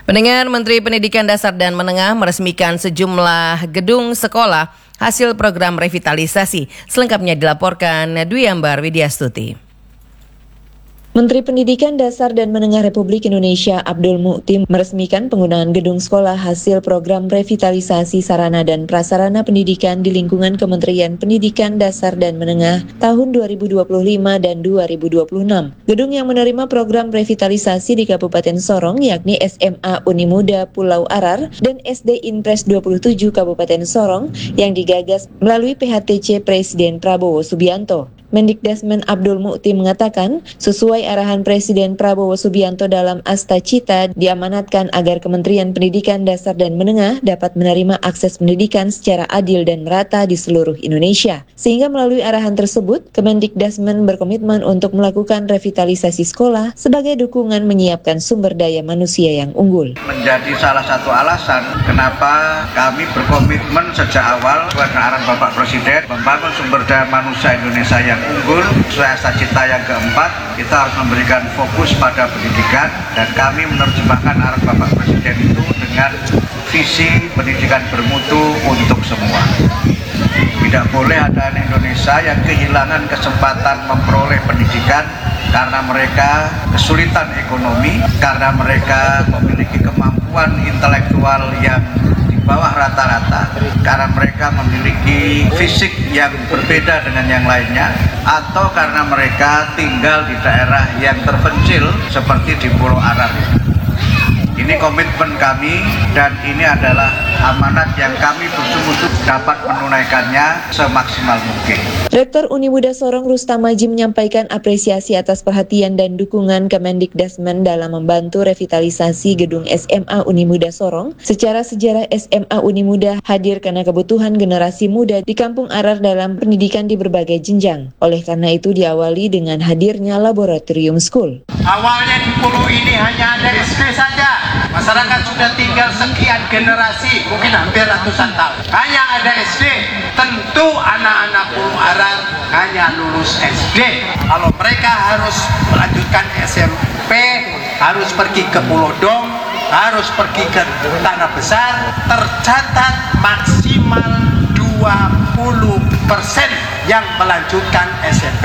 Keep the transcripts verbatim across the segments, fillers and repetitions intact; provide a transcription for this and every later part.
Pendengar, Menteri Pendidikan Dasar dan Menengah meresmikan sejumlah gedung sekolah hasil program revitalisasi. Selengkapnya dilaporkan Dwi Ambar Widyastuti. Menteri Pendidikan Dasar dan Menengah Republik Indonesia Abdul Mukhti meresmikan penggunaan gedung sekolah hasil program revitalisasi sarana dan prasarana pendidikan di lingkungan Kementerian Pendidikan Dasar dan Menengah tahun dua ribu dua puluh lima dan dua ribu dua puluh enam. Gedung yang menerima program revitalisasi di Kabupaten Sorong yakni S M A Unimuda Pulau Arar dan S D Inpres dua puluh tujuh Kabupaten Sorong yang digagas melalui P H T C Presiden Prabowo Subianto. Mendikdasmen Abdul Mukhti mengatakan, sesuai arahan Presiden Prabowo Subianto dalam Asta Cita, diamanatkan agar Kementerian Pendidikan Dasar dan Menengah dapat menerima akses pendidikan secara adil dan merata di seluruh Indonesia. Sehingga melalui arahan tersebut, Kemendikdasmen berkomitmen untuk melakukan revitalisasi sekolah sebagai dukungan menyiapkan sumber daya manusia yang unggul. Menjadi salah satu alasan kenapa kami berkomitmen sejak awal dengan arahan Bapak Presiden membangun sumber daya manusia Indonesia yang unggul. Sesuai Asta Cita yang keempat, kita harus memberikan fokus pada pendidikan dan kami menerjemahkan arahan Bapak Presiden itu dengan visi pendidikan bermutu untuk semua. Tidak boleh ada anak Indonesia yang kehilangan kesempatan memperoleh pendidikan karena mereka kesulitan ekonomi, karena mereka memiliki kemampuan intelektual yang bawah rata-rata, karena mereka memiliki fisik yang berbeda dengan yang lainnya, atau karena mereka tinggal di daerah yang terpencil seperti di Pulau Arar. Ini komitmen kami dan ini adalah amanat yang kami bersungguh-sungguh dapat menunaikannya semaksimal mungkin. Rektor Unimuda Sorong Rustam Maji menyampaikan apresiasi atas perhatian dan dukungan Kemendikdasmen dalam membantu revitalisasi gedung S M A Unimuda Sorong. Secara sejarah S M A Unimuda hadir karena kebutuhan generasi muda di Kampung Arar dalam pendidikan di berbagai jenjang. Oleh karena itu diawali dengan hadirnya laboratorium school. Awalnya di pulau ini hanya ada S D saja. Masyarakat sudah tinggal sekian generasi, mungkin hampir ratusan tahun. Hanya ada S D. Tentu anak-anak Pulau Arar hanya lulus S D. Kalau mereka harus melanjutkan S M P, harus pergi ke Pulau Dong, harus pergi ke Tanah Besar, tercatat maksimal dua puluh persen yang melanjutkan S M P.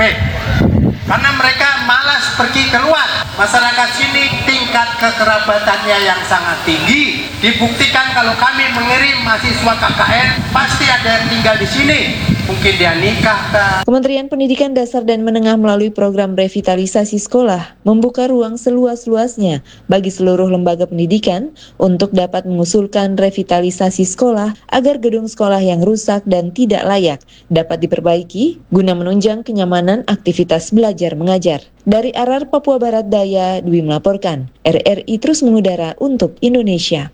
Karena mereka malas pergi keluar. Masyarakat sini tingkat kekerabatannya yang sangat tinggi. Dibuktikan kalau kami mengirim mahasiswa K K N, pasti ada yang tinggal di sini. Mungkin dia nikah. Kementerian Pendidikan Dasar dan Menengah melalui program revitalisasi sekolah membuka ruang seluas-luasnya bagi seluruh lembaga pendidikan untuk dapat mengusulkan revitalisasi sekolah agar gedung sekolah yang rusak dan tidak layak dapat diperbaiki guna menunjang kenyamanan aktivitas belajar mengajar. Dari Arar, Papua Barat Daya, Dwi melaporkan. R R I terus mengudara untuk Indonesia.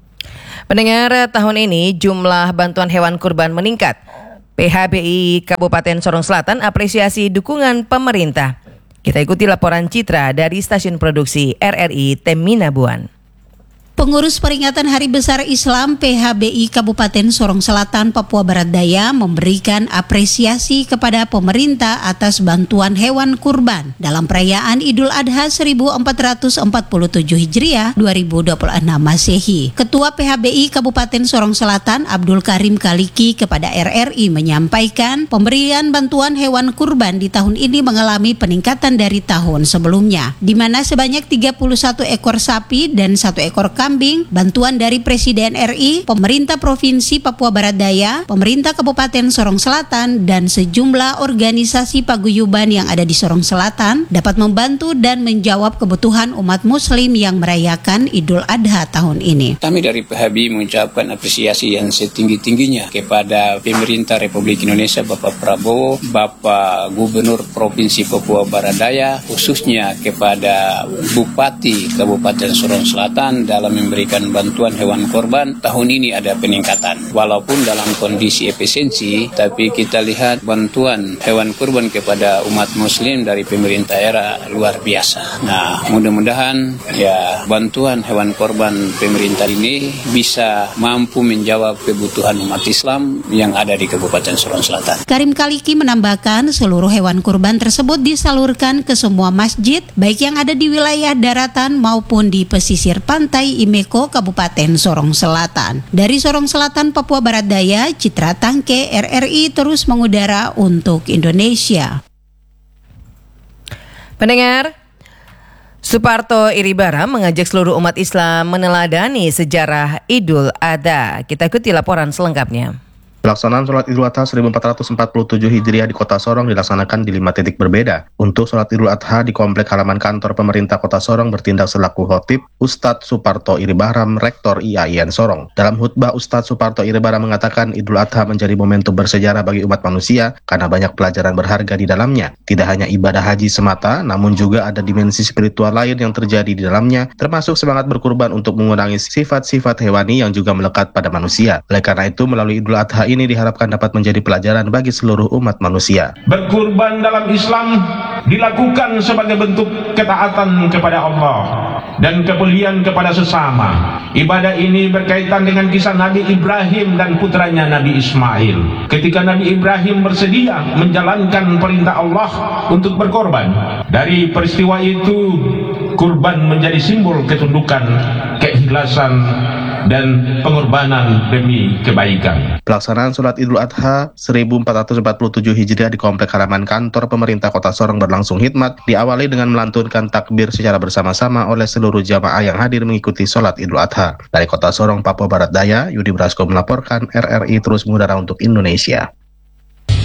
Pendengar, tahun ini jumlah bantuan hewan kurban meningkat. P H B I Kabupaten Sorong Selatan apresiasi dukungan pemerintah. Kita ikuti laporan Citra dari stasiun produksi R R I Teminabuan. Pengurus peringatan Hari Besar Islam P H B I Kabupaten Sorong Selatan, Papua Barat Daya memberikan apresiasi kepada pemerintah atas bantuan hewan kurban dalam perayaan Idul Adha seribu empat ratus empat puluh tujuh Hijriah dua ribu dua puluh enam Masehi. Ketua P H B I Kabupaten Sorong Selatan Abdul Karim Kaliki kepada R R I menyampaikan pemberian bantuan hewan kurban di tahun ini mengalami peningkatan dari tahun sebelumnya, di mana sebanyak tiga puluh satu ekor sapi dan satu ekor kambing. Bantuan dari Presiden R I, pemerintah Provinsi Papua Barat Daya, pemerintah Kabupaten Sorong Selatan, dan sejumlah organisasi paguyuban yang ada di Sorong Selatan dapat membantu dan menjawab kebutuhan umat Muslim yang merayakan Idul Adha tahun ini. Kami dari P H B I mengucapkan apresiasi yang setinggi-tingginya kepada pemerintah Republik Indonesia, Bapak Prabowo, Bapak Gubernur Provinsi Papua Barat Daya, khususnya kepada Bupati Kabupaten Sorong Selatan dalam memberikan bantuan hewan korban. Tahun ini ada peningkatan, walaupun dalam kondisi efisiensi, tapi kita lihat bantuan hewan kurban kepada umat Muslim dari pemerintah daerah luar biasa. Nah, mudah-mudahan ya bantuan hewan korban pemerintah ini bisa mampu menjawab kebutuhan umat Islam yang ada di Kabupaten Sorong Selatan. Karim Kaliki menambahkan seluruh hewan kurban tersebut disalurkan ke semua masjid, baik yang ada di wilayah daratan maupun di pesisir pantai Meko, Kabupaten Sorong Selatan. Dari Sorong Selatan, Papua Barat Daya, Citra Tangke, R R I terus mengudara untuk Indonesia. Pendengar, Suparto Iribara mengajak seluruh umat Islam meneladani sejarah Idul Adha. Kita ikuti laporan selengkapnya. Pelaksanaan sholat Idul Adha seribu empat ratus empat puluh tujuh Hijriah di Kota Sorong dilaksanakan di lima titik berbeda. Untuk sholat Idul Adha di komplek halaman kantor pemerintah Kota Sorong bertindak selaku khotib Ustadz Suparto Iribara, Rektor I A I N Sorong. Dalam khutbah, Ustadz Suparto Iribara mengatakan Idul Adha menjadi momentum bersejarah bagi umat manusia karena banyak pelajaran berharga di dalamnya. Tidak hanya ibadah haji semata, namun juga ada dimensi spiritual lain yang terjadi di dalamnya, termasuk semangat berkurban untuk mengurangi sifat-sifat hewani yang juga melekat pada manusia. Oleh karena itu, melalui Idul Adha ini diharapkan dapat menjadi pelajaran bagi seluruh umat manusia. Berkurban dalam Islam dilakukan sebagai bentuk ketaatan kepada Allah dan kepedulian kepada sesama. Ibadah ini berkaitan dengan kisah Nabi Ibrahim dan putranya Nabi Ismail. Ketika Nabi Ibrahim bersedia menjalankan perintah Allah untuk berkorban, dari peristiwa itu kurban menjadi simbol ketundukan, keikhlasan, dan pengorbanan demi kebaikan. Pelaksanaan sholat Idul Adha seribu empat ratus empat puluh tujuh Hijriah di komplek halaman kantor pemerintah Kota Sorong berlangsung hikmat, diawali dengan melantunkan takbir secara bersama-sama oleh seluruh jamaah yang hadir mengikuti sholat Idul Adha. Dari Kota Sorong, Papua Barat Daya, Yudi Brasko melaporkan, R R I terus mengudara untuk Indonesia.